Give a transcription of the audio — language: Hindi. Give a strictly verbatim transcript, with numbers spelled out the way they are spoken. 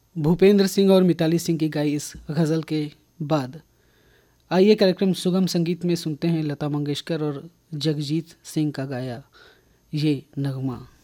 भूपेंद्र सिंह और मिताली सिंह की गाई इस गज़ल के बाद आइए कार्यक्रम सुगम संगीत में सुनते हैं लता मंगेशकर और जगजीत सिंह का गाया ये नगमा।